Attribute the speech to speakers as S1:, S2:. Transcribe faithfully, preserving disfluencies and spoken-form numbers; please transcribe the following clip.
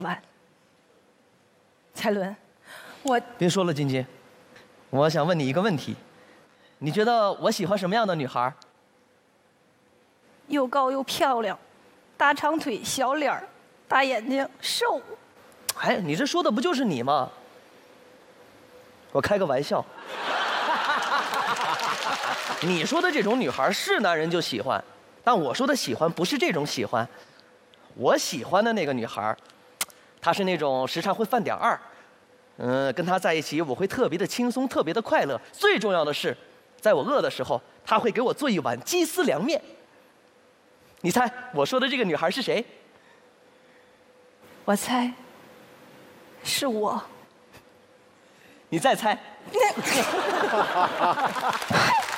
S1: 完。蔡伦，我
S2: 别说了，晶晶，我想问你一个问题，你觉得我喜欢什么样的女孩？
S1: 又高又漂亮，大长腿、小脸儿、大眼睛、瘦。
S2: 哎，你这说的不就是你吗？我开个玩笑。你说的这种女孩是男人就喜欢，但我说的喜欢不是这种喜欢。我喜欢的那个女孩，她是那种时常会犯点二，嗯，跟她在一起我会特别的轻松，特别的快乐。最重要的是，在我饿的时候，她会给我做一碗鸡丝凉面。你猜我说的这个女孩是谁？
S1: 我猜是我。
S2: 你再猜。